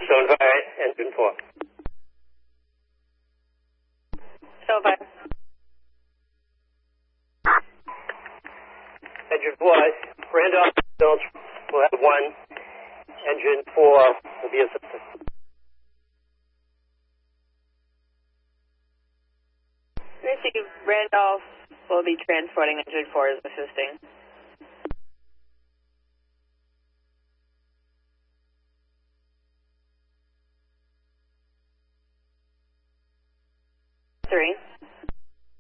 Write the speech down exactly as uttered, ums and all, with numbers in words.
Shown by engine four. Shown by. Engine four, Randolph Mills will have one. Engine four will be assisted. Receive. Randolph will be transporting engine four as assisting. Three.